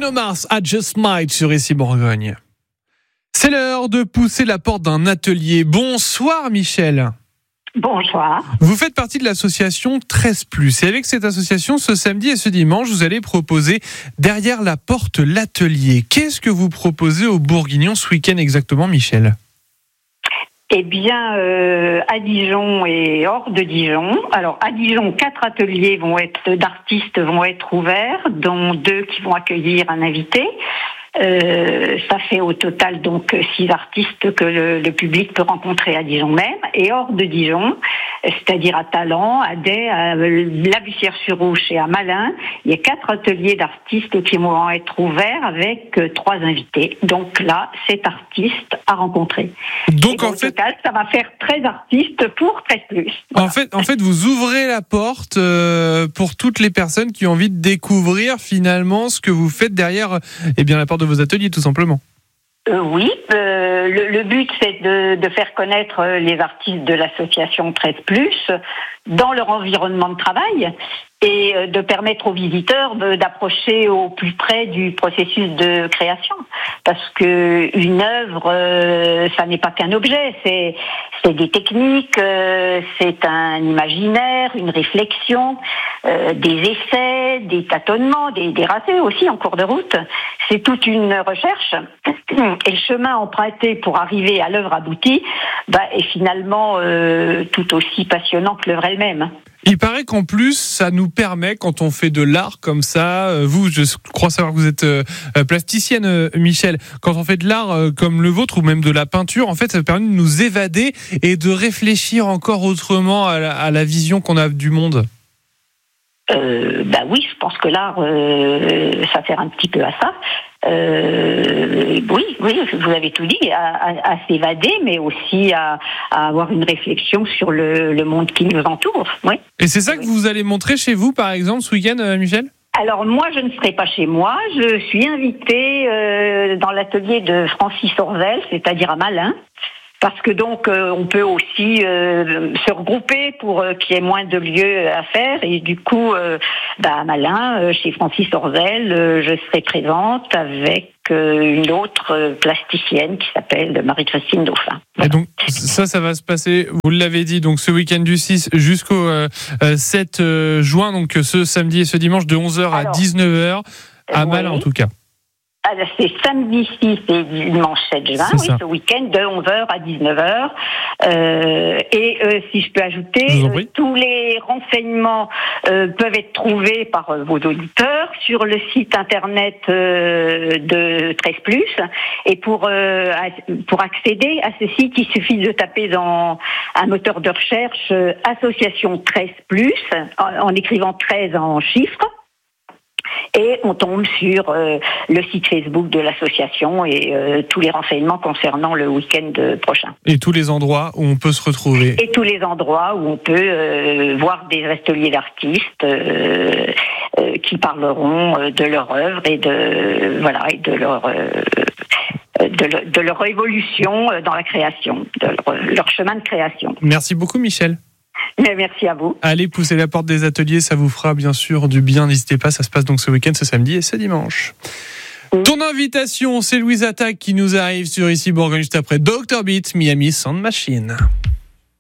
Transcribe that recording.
Bruno Mars, I Just Might sur Ici Bourgogne. C'est l'heure de pousser la porte d'un atelier. Bonsoir Michel. Bonsoir. Vous faites partie de l'association 13+. Et avec cette association, ce samedi et ce dimanche, vous allez proposer Derrière la porte l'atelier. Qu'est-ce que vous proposez aux Bourguignons ce week-end exactement, Michel ? Eh bien, à Dijon et hors de Dijon. Alors, à Dijon, 4 ateliers d'artistes vont être ouverts, dont 2 qui vont accueillir un invité. Ça fait au total donc 6 artistes que le public peut rencontrer à Dijon même. Et hors de Dijon, c'est-à-dire à Talent, à Day, à La Bussière-sur-Ouche et à Malin, il y a 4 ateliers d'artistes qui vont être ouverts avec 3 invités. Donc là, 7 artistes à rencontrer. Donc au total, ça va faire 13 artistes pour 13+. Voilà. En fait, vous ouvrez la porte pour toutes les personnes qui ont envie de découvrir finalement ce que vous faites derrière la porte de vos ateliers, tout simplement. Oui, le but c'est de faire connaître les artistes de l'association 13+, dans leur environnement de travail et de permettre aux visiteurs d'approcher au plus près du processus de création. Parce que une œuvre, ça n'est pas qu'un objet, c'est des techniques, c'est un imaginaire, une réflexion, des essais, des tâtonnements, des ratés aussi en cours de route. C'est toute une recherche. Et le chemin emprunté pour arriver à l'œuvre aboutie est finalement tout aussi passionnant que l'œuvre elle-même. Il paraît qu'en plus, ça nous permet, quand on fait de l'art comme ça, vous, je crois savoir que vous êtes plasticienne, Michel, quand on fait de l'art comme le vôtre ou même de la peinture, en fait, ça permet de nous évader et de réfléchir encore autrement à la vision qu'on a du monde. Oui, je pense que l'art, ça sert un petit peu à ça. Oui, vous avez tout dit, à s'évader, mais aussi à avoir une réflexion sur le monde qui nous entoure. Oui. Et c'est ça que vous allez montrer chez vous, par exemple, ce week-end, Michel ? Alors moi, je ne serai pas chez moi. Je suis invitée dans l'atelier de Francis Orzel, c'est-à-dire à Malin. Parce que donc on peut aussi se regrouper pour qu'il y ait moins de lieux à faire et du coup à Malin chez Francis Orzel je serai présente avec une autre plasticienne qui s'appelle Marie-Christine Dauphin. Voilà. Et donc ça va se passer, vous l'avez dit, donc ce week-end du 6 jusqu'au 7 juin, donc ce samedi et ce dimanche de 11h à 19h à Malin en tout cas. Alors, c'est samedi 6 et dimanche 7 juin, ce week-end de 11h à 19h. Si je peux ajouter, tous les renseignements peuvent être trouvés par vos auditeurs sur le site internet de 13+. Et pour accéder à ce site, il suffit de taper dans un moteur de recherche association 13+, en écrivant 13 en chiffres. Et on tombe sur le site Facebook de l'association et tous les renseignements concernant le week-end prochain. Et tous les endroits où on peut se retrouver. Et tous les endroits où on peut voir des ateliers d'artistes qui parleront de leur œuvre et de leur évolution dans la création, de leur chemin de création. Merci beaucoup, Michel. Mais merci à vous. Allez pousser la porte des ateliers, ça vous fera bien sûr du bien. N'hésitez pas, ça se passe donc ce week-end, ce samedi et ce dimanche. Ton invitation, c'est Louise Attaque qui nous arrive sur Ici Bourgogne juste après Dr Beat, Miami Sound Machine.